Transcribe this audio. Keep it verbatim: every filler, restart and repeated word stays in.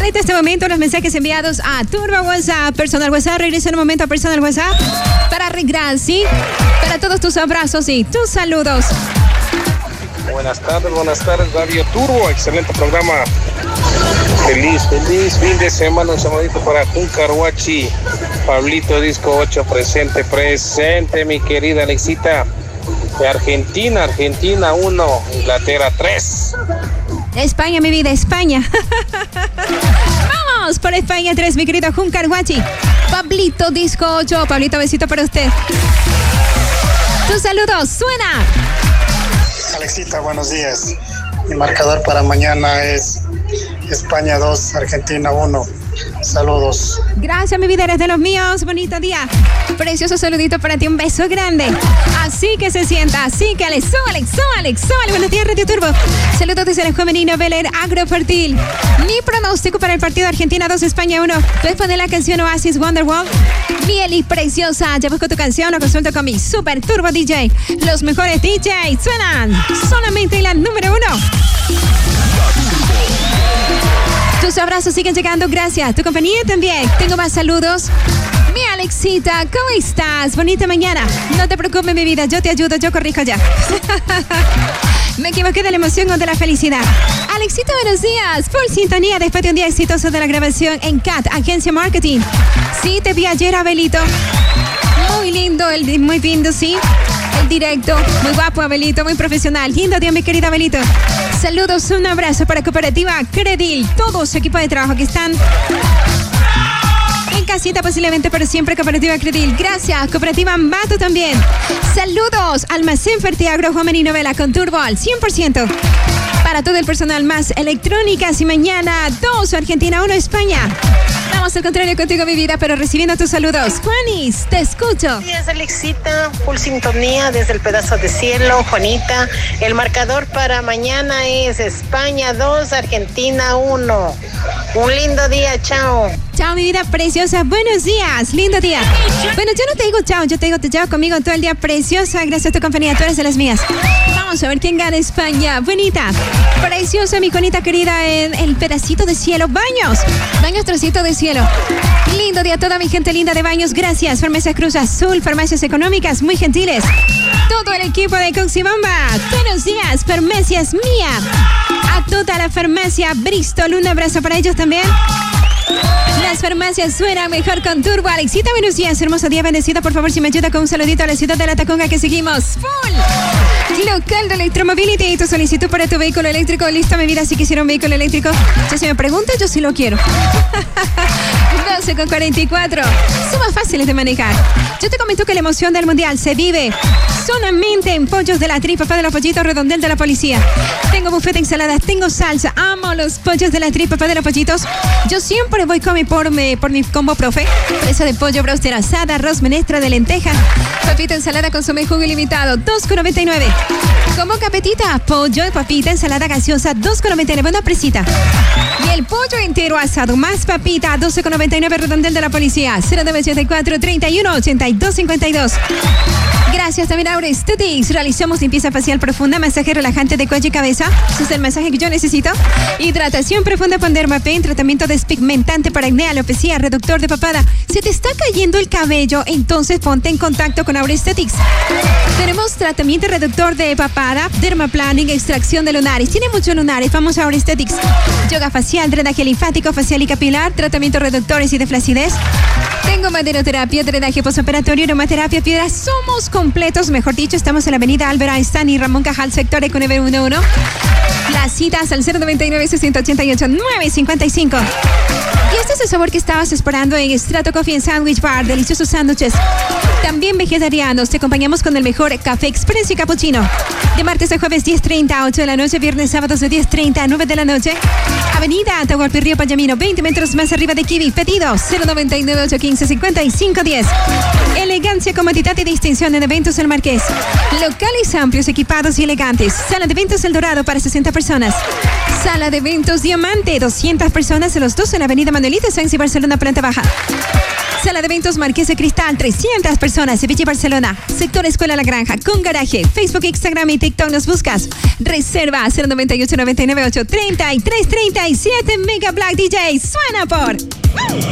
Ahorita este momento los mensajes enviados a Turbo WhatsApp, personal WhatsApp. Regresa en un momento a personal WhatsApp para arreglar, ¿sí? Para todos tus abrazos y tus saludos. Buenas tardes, buenas tardes, Radio Turbo, excelente programa. Feliz, feliz fin de semana, un saludito para Juncarhuachi. Pablito Disco ocho, presente, presente, mi querida Alexita. De Argentina, Argentina uno, Inglaterra tres. España, mi vida, España. Vamos por España tres, mi querido Juncarhuachi. Pablito Disco ocho, Pablito, besito para usted. Tus saludos, suena. Alexita, buenos días. Mi marcador para mañana es España dos, Argentina uno. Saludos. Gracias, mi vida, eres de los míos. Bonito día. Precioso saludito para ti, un beso grande. Así que se sienta, así que Alex, Alex, Alex, Alex. Buenos días, Radio Turbo. Saludos desde el femenino Beler Agrofertil. Mi pronóstico para el partido Argentina dos, España uno. Después de la canción Oasis Wonderwall. Miel y preciosa. Ya busco tu canción, lo consulto con mi Super Turbo D J. Los mejores D Js suenan solamente la número uno. Tus abrazos siguen llegando, gracias. Tu compañía también. Tengo más saludos. Mi Alexita, ¿cómo estás? Bonita mañana. No te preocupes, mi vida, yo te ayudo, yo corrijo ya. Me equivoqué de la emoción o de la felicidad. Alexita, buenos días. Por sintonía después de un día exitoso de la grabación en C A T, Agencia Marketing. Sí, te vi ayer, Abelito. Muy lindo, el, muy lindo, sí. El directo, muy guapo, Abelito, muy profesional. Lindo día, mi querido Abelito. Saludos, un abrazo para Cooperativa Credil, todo su equipo de trabajo que están en casita posiblemente, pero siempre Cooperativa Credil. Gracias, Cooperativa Ambato también. Saludos, Almacén Fertiagro, Juan y Novela con Turbo al cien por ciento. Para todo el personal más electrónicas y mañana dos, Argentina uno, España. Vamos al contrario contigo, mi vida, pero recibiendo tus saludos. Juanis, te escucho. Buenos días, Alexita. Full sintonía desde el pedazo de cielo, Juanita. El marcador para mañana es España dos, Argentina uno. Un lindo día, chao. Chao, mi vida preciosa. Buenos días, lindo día. Bueno, yo no te digo chao, yo te digo te llevo conmigo todo el día, preciosa. Gracias a tu compañía, tú eres de las mías. Vamos a ver quién gana España. Bonita, preciosa, mi Juanita querida, en el pedacito de cielo. Baños, baños, trocito de cielo. Lindo día, toda mi gente linda de Baños. Gracias, Farmacias Cruz Azul, Farmacias Económicas, muy gentiles. Todo el equipo de Coxibomba. Buenos días, Farmacias Mía. A toda la farmacia Bristol, un abrazo para ellos también. Las farmacias suenan mejor con Turbo. Alexita, buenos días, hermoso día, bendecido. Por favor, si me ayuda con un saludito a la ciudad de La Tacunga, que seguimos full. Local de Electromobility, tu solicitud para tu vehículo eléctrico. Listo, mi vida, si quisiera un vehículo eléctrico. Ya si me preguntas, yo sí lo quiero. doce con cuarenta y cuatro. Son más fáciles de manejar. Yo te comento que la emoción del mundial se vive solamente en Pollos de la Tri, papá de los pollitos, Redondel de la policía. Tengo buffet de ensaladas, tengo salsa. Amo los Pollos de la Tri, papá de los pollitos. Yo siempre voy con mi, por, mi, por mi combo profe. Presa de pollo, broster asada, arroz menestra de lenteja. Papita ensalada con consomé jugo ilimitado, dos con noventa y nueve. Como capetita, pollo, papita, ensalada gaseosa, dos con noventa y nueve, una presita. Y el pollo entero asado, más papita, doce con noventa y nueve, Redondel de la policía, cero nueve ochenta y cuatro, treinta y uno, ochenta y dos, cincuenta y dos. Gracias también a Aura Aesthetics. Realizamos limpieza facial profunda, masaje relajante de cuello y cabeza. Ese es el masaje que yo necesito. Hidratación profunda con Dermapen, tratamiento despigmentante para acné, alopecia, reductor de papada. ¿Se te está cayendo el cabello? Entonces ponte en contacto con Aura Aesthetics. Tenemos tratamiento reductor de papada, dermaplaning, extracción de lunares. Tiene muchos lunares, vamos a Aura Aesthetics. Yoga facial, drenaje linfático, facial y capilar, tratamiento reductores y de flacidez. Tengo maderoterapia, drenaje postoperatorio, aromaterapia, piedras. Somos completos, mejor dicho, estamos en la avenida Albert Einstein y Ramón Cajal, sector Eco nueve uno uno. Las citas al cero noventa y nueve, sesenta ochenta y ocho, nueve cincuenta y cinco. Y este es el sabor que estabas esperando en Strato Coffee and Sandwich Bar. Deliciosos sándwiches. También vegetarianos. Te acompañamos con el mejor café expreso y cappuccino. De martes a jueves, diez treinta a ocho de la noche. Viernes, sábados de diez treinta a nueve de la noche. Avenida Atahualpa Río Payamino, veinte metros más arriba de Kiwi. Pedidos cero noventa y nueve, ocho quince, cincuenta y cinco diez. Elegancia, comodidad y distinción en eventos El Marqués. Locales amplios, equipados y elegantes. Sala de eventos El Dorado para sesenta personas. Sala de eventos Diamante, doscientas personas en los dos en la avenida Manuelita Sáenz y Barcelona, planta baja. Sala de eventos Marqués de Cristal, trescientas personas, Sevilla y Barcelona. Sector Escuela La Granja, con garaje. Facebook, Instagram y TikTok nos buscas. Reserva cero noventa y ocho, noventa y nueve, ocho, treinta y tres, treinta y siete. Mega Black D J, suena por...